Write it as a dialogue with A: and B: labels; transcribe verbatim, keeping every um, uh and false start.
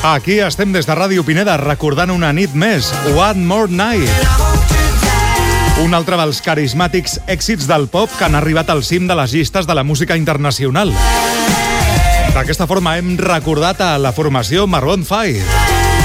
A: Aquí estem des de Ràdio Pineda recordant una nit més, One More Night. Un altre dels carismàtics èxits del pop que han arribat al cim de les llistes de la música internacional. D'aquesta forma hem recordat a la formació Maroon five.